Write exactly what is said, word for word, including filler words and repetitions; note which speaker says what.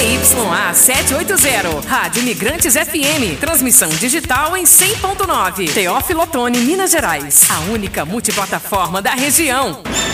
Speaker 1: Y A sete oito zero. Rádio Imigrantes F M. Transmissão digital em cem ponto nove. Teófilo Otoni, Minas Gerais. A única multiplataforma da região.